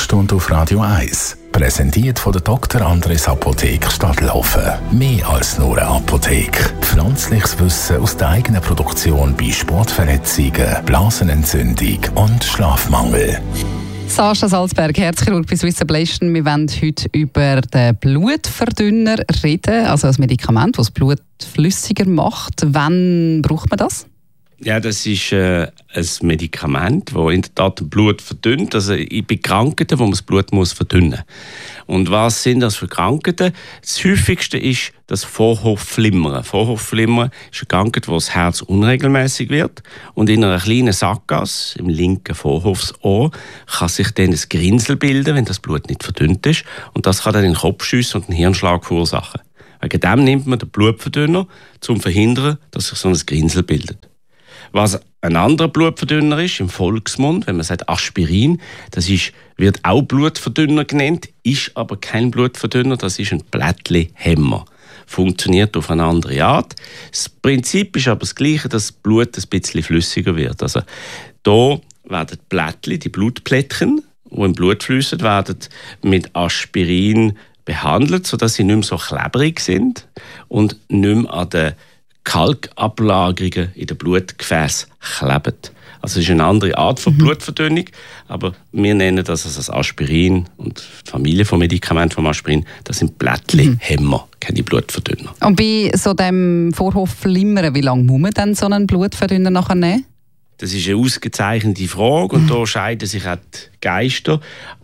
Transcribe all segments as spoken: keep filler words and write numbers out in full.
Sprechstunde auf Radio eins. Präsentiert von der Doktor Andres Apotheke Stadtlaufen. Mehr als nur eine Apotheke. Pflanzliches Wissen aus der eigenen Produktion bei Sportverletzungen, Blasenentzündung und Schlafmangel. Sascha Salzberg, Herzchirurg bei Swiss Ablation. Wir wollen heute über den Blutverdünner reden, also ein Medikament, das das Blut flüssiger macht. Wann braucht man das? Ja, das ist äh, ein Medikament, das in der Tat das Blut verdünnt. Also bei Krankheiten, wo man das Blut muss verdünnen muss. Und was sind das für Krankheiten? Das häufigste ist das Vorhofflimmern. Vorhofflimmern ist eine Krankheit, wo das Herz unregelmäßig wird. Und in einer kleinen Sackgasse, im linken Vorhofsohr, kann sich dann ein Grinsel bilden, wenn das Blut nicht verdünnt ist. Und das kann dann den Kopf schiessen und einen Hirnschlag verursachen. Wegen dem nimmt man den Blutverdünner, um zu verhindern, dass sich so ein Grinsel bildet. Was ein anderer Blutverdünner ist, im Volksmund, wenn man sagt Aspirin, das ist, wird auch Blutverdünner genannt, ist aber kein Blutverdünner, das ist ein Blättli-Hemmer. Funktioniert auf eine andere Art. Das Prinzip ist aber das Gleiche, dass das Blut ein bisschen flüssiger wird. Also da werden die Blättli, die Blutplättchen, die im Blut fließen, werden mit Aspirin behandelt, sodass sie nicht mehr so klebrig sind und nicht mehr an den Kalkablagerungen in den Blutgefäßen kleben. Also es ist eine andere Art von mhm. Blutverdünnung, aber wir nennen das als Aspirin und die Familie von Medikamenten vom Aspirin, das sind Blättli-Hemmer, mhm. keine Blutverdünner. Und bei so dem Vorhofflimmern, wie lange muss man dann so einen Blutverdünner nachher nehmen? Das ist eine ausgezeichnete Frage und mhm. da scheiden sich auch die Geister.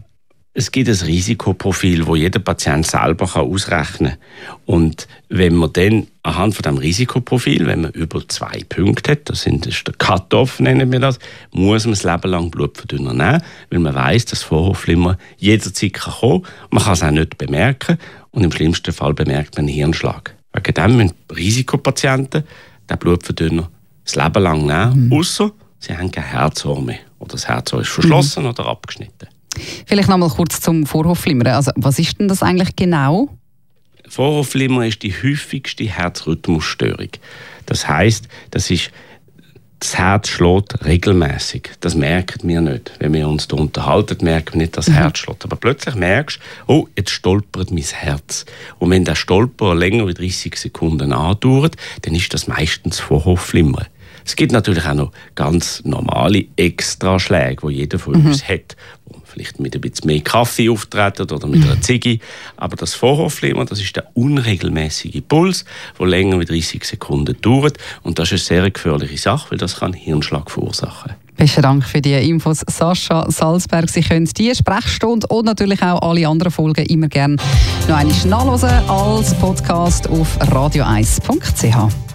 Es gibt ein Risikoprofil, das jeder Patient selber ausrechnen kann. Und wenn man dann anhand von diesem Risikoprofil, wenn man über zwei Punkte hat, das ist der Cut-off, nennen wir das, muss man das Leben lang Blutverdünner nehmen, weil man weiss, dass Vorhofflimmern jederzeit kommen kann. Man kann es auch nicht bemerken und im schlimmsten Fall bemerkt man einen Hirnschlag. Wegen dem müssen Risikopatienten den Blutverdünner das Leben lang nehmen, mhm. ausser sie haben kein Herzohr mehr oder das Herzohr ist verschlossen mhm. oder abgeschnitten. Vielleicht noch mal kurz zum Vorhofflimmern. Also, was ist denn das eigentlich genau? Vorhofflimmern ist die häufigste Herzrhythmusstörung. Das heisst, das, ist, das Herz schlägt regelmäßig. Das merken wir nicht. Wenn wir uns da unterhalten, merken wir nicht, dass das mhm. Herz schlägt. Aber plötzlich merkst du, oh, jetzt stolpert mein Herz. Und wenn der Stolper länger als dreißig Sekunden andauert, dann ist das meistens Vorhofflimmern. Es gibt natürlich auch noch ganz normale Extraschläge, die jeder von mhm. uns hat, wo vielleicht mit ein bisschen mehr Kaffee auftreten oder mit einer Ziggy. Aber das Vorhofflimmern, das ist der unregelmäßige Puls, der länger als dreißig Sekunden dauert. Und das ist eine sehr gefährliche Sache, weil das kann Hirnschlag verursachen. Besten Dank für die Infos, Sascha Salzberg. Sie können diese Sprechstunde und natürlich auch alle anderen Folgen immer gerne noch einmal nachhören als Podcast auf radio eins punkt c h.